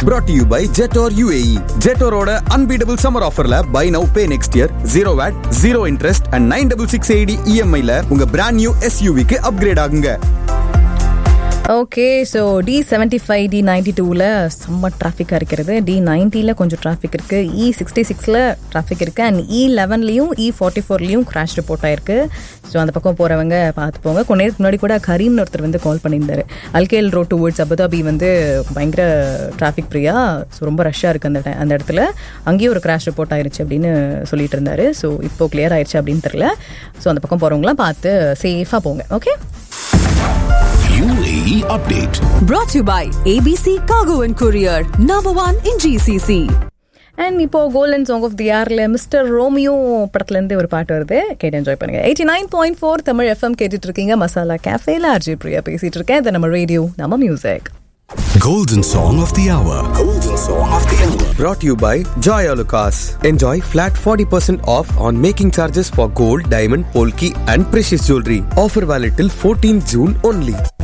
brought to you by Jetor UAE. Jetoroட unbeatable summer offerல buy now pay next year 0 VAT 0 interest and 9668 EMI ல உங்க brand new SUV க்கு upgrade ஆகுங்க. Okay, so D75 D92ல செம்ம டிராஃபிக்காக இருக்கிறது. D90ல கொஞ்சம் டிராஃபிக் இருக்குது, E66ல டிராஃபிக் இருக்குது, அண்ட் E11லையும் E44லையும் கிராஷ் ரிப்போர்ட் ஆயிருக்கு. ஸோ அந்த பக்கம் போகிறவங்க பார்த்து போங்க. கொஞ்ச நேரத்துக்கு முன்னாடி கூட கரீம்னு ஒருத்தர் வந்து கால் பண்ணியிருந்தாரு. அல்கேல் ரோட் டுவர்ட்ஸ் அபுதாபி வந்து பயங்கர டிராஃபிக் ஃப்ரீயா, ஸோ ரொம்ப ரஷ்ஷாக இருக்குது அந்த இடத்துல. அங்கேயும் ஒரு கிராஷ் ரிப்போர்ட் ஆயிடுச்சு அப்படின்னு சொல்லிட்டு இருந்தாரு. ஸோ இப்போ கிளியர் ஆயிடுச்சு அப்படின்னு தெரியல. ஸோ அந்த பக்கம் போகிறவங்களாம் பார்த்து சேஃபாக போங்க. Okay, UAE update brought to you by ABC Cargo and Courier, number 1 in GCC. And இப்போ கோல்டன் சாங் ஆஃப் தி இயர்ல மிஸ்டர் ரோமியோ படத்துல இருந்து ஒரு பாட்டு வருது, கேட்டு என்ஜாய் பண்ணுங்க. 89.4 தமிழ் FM கேட்டுட்டு இருக்கீங்க. மசாலா கேஃபேல ஆர்ஜி பிரியா பேசிட்டு இருக்கேன். இது நம்ம ரேடியோ, நம்ம music. Golden Song of the Hour. Golden Song of the Hour. Brought to you by Joy Alucas. Enjoy flat 40% off on making charges for gold, diamond, polki and precious jewelry. Offer valid till 14 June only.